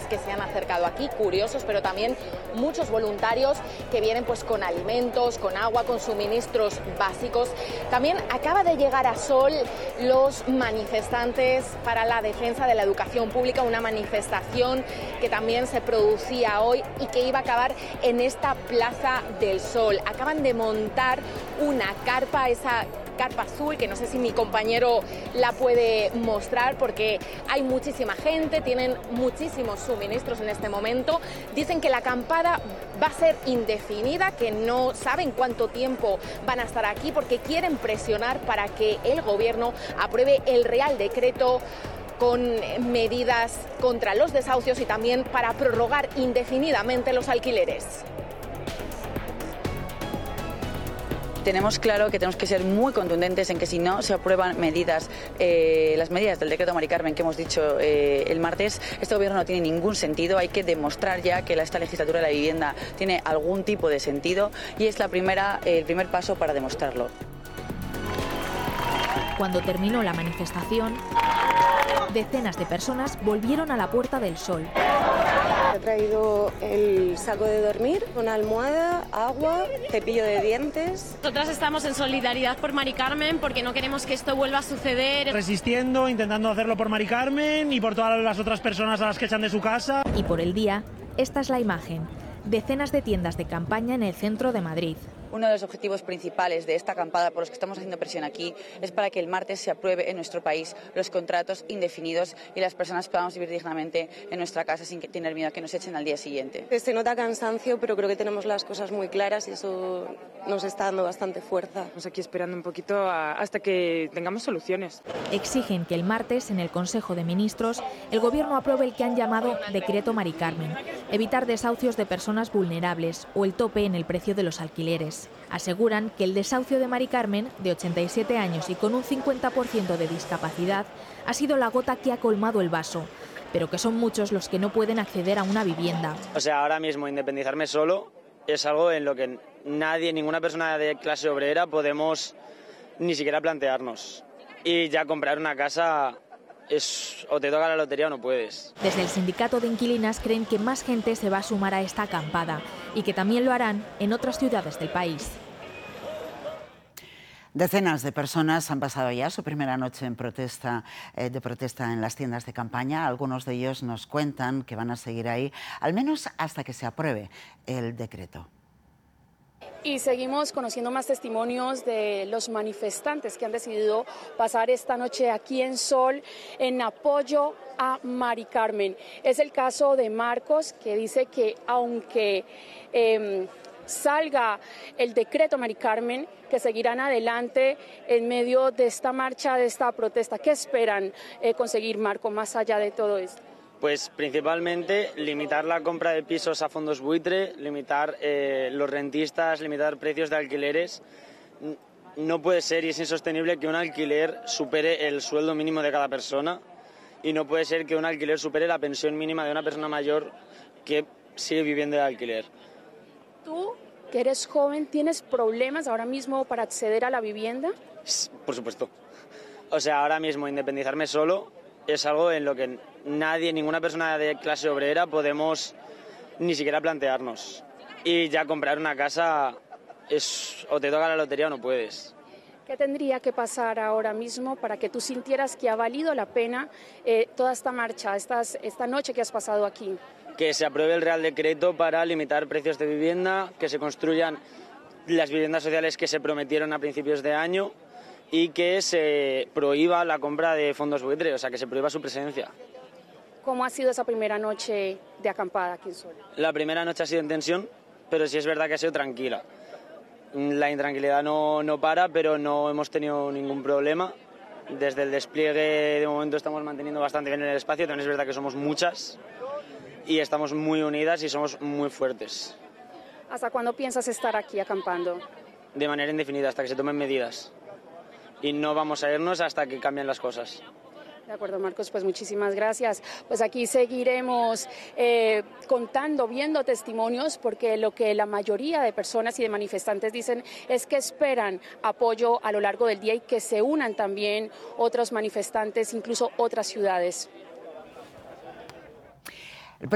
que se han acercado aquí, curiosos, pero también muchos voluntarios que vienen pues con alimentos, con agua, con suministros básicos. También acaba de llegar a Sol los manifestantes para la defensa de la educación pública, una manifestación que también se producía hoy y que iba a acabar en esta Plaza del Sol. Acaban de montar una carpa, esa carpa azul, que no sé si mi compañero la puede mostrar porque hay muchísima gente, tienen muchísimos suministros en este momento. Dicen que la acampada va a ser indefinida, que no saben cuánto tiempo van a estar aquí porque quieren presionar para que el gobierno apruebe el Real Decreto con medidas contra los desahucios y también para prorrogar indefinidamente los alquileres. Tenemos claro que tenemos que ser muy contundentes en que si no se aprueban medidas, las medidas del decreto Mari Carmen que hemos dicho el martes, este gobierno no tiene ningún sentido. Hay que demostrar ya que esta legislatura de la vivienda tiene algún tipo de sentido y es el primer paso para demostrarlo. Cuando terminó la manifestación, decenas de personas volvieron a la Puerta del Sol. He traído el saco de dormir, una almohada, agua, cepillo de dientes. Nosotras estamos en solidaridad por Mari Carmen porque no queremos que esto vuelva a suceder. Resistiendo, intentando hacerlo por Mari Carmen y por todas las otras personas a las que echan de su casa. Y por el día, esta es la imagen. Decenas de tiendas de campaña en el centro de Madrid. Uno de los objetivos principales de esta acampada, por los que estamos haciendo presión aquí, es para que el martes se apruebe en nuestro país los contratos indefinidos y las personas podamos vivir dignamente en nuestra casa sin tener miedo a que nos echen al día siguiente. Se nota cansancio, pero creo que tenemos las cosas muy claras y eso nos está dando bastante fuerza. Estamos aquí esperando un poquito hasta que tengamos soluciones. Exigen que el martes, en el Consejo de Ministros, el Gobierno apruebe el que han llamado Decreto Mari Carmen, evitar desahucios de personas vulnerables o el tope en el precio de los alquileres. Aseguran que el desahucio de Mari Carmen, de 87 años y con un 50% de discapacidad, ha sido la gota que ha colmado el vaso, pero que son muchos los que no pueden acceder a una vivienda. O sea, ahora mismo independizarme solo es algo en lo que nadie, ninguna persona de clase obrera podemos ni siquiera plantearnos. Y ya comprar una casa o te toca la lotería o no puedes. Desde el sindicato de inquilinas creen que más gente se va a sumar a esta acampada y que también lo harán en otras ciudades del país. Decenas de personas han pasado ya su primera noche de protesta en las tiendas de campaña. Algunos de ellos nos cuentan que van a seguir ahí, al menos hasta que se apruebe el decreto. Y seguimos conociendo más testimonios de los manifestantes que han decidido pasar esta noche aquí en Sol en apoyo a Mari Carmen. Es el caso de Marcos, que dice que aunque salga el decreto Mari Carmen, que seguirán adelante en medio de esta marcha, de esta protesta. ¿Qué esperan conseguir, Marco, más allá de todo esto? Pues principalmente limitar la compra de pisos a fondos buitre, limitar los rentistas, limitar precios de alquileres. No puede ser y es insostenible que un alquiler supere el sueldo mínimo de cada persona y no puede ser que un alquiler supere la pensión mínima de una persona mayor que sigue viviendo de alquiler. ¿Tú, que eres joven, tienes problemas ahora mismo para acceder a la vivienda? Por supuesto. O sea, ahora mismo independizarme solo es algo en lo que nadie, ninguna persona de clase obrera podemos ni siquiera plantearnos. Y ya comprar una casa o te toca la lotería o no puedes. ¿Qué tendría que pasar ahora mismo para que tú sintieras que ha valido la pena toda esta marcha, esta noche que has pasado aquí? Que se apruebe el Real Decreto para limitar precios de vivienda, que se construyan las viviendas sociales que se prometieron a principios de año y que se prohíba la compra de fondos buitre, o sea, que se prohíba su presencia. ¿Cómo ha sido esa primera noche de acampada aquí en Sol? La primera noche ha sido en tensión, pero sí es verdad que ha sido tranquila. La intranquilidad no para, pero no hemos tenido ningún problema. Desde el despliegue, de momento, estamos manteniendo bastante bien el espacio. También es verdad que somos muchas y estamos muy unidas y somos muy fuertes. ¿Hasta cuándo piensas estar aquí acampando? De manera indefinida, hasta que se tomen medidas. Y no vamos a irnos hasta que cambien las cosas. De acuerdo, Marcos, pues muchísimas gracias. Pues aquí seguiremos contando, viendo testimonios, porque lo que la mayoría de personas y de manifestantes dicen es que esperan apoyo a lo largo del día y que se unan también otros manifestantes, incluso otras ciudades.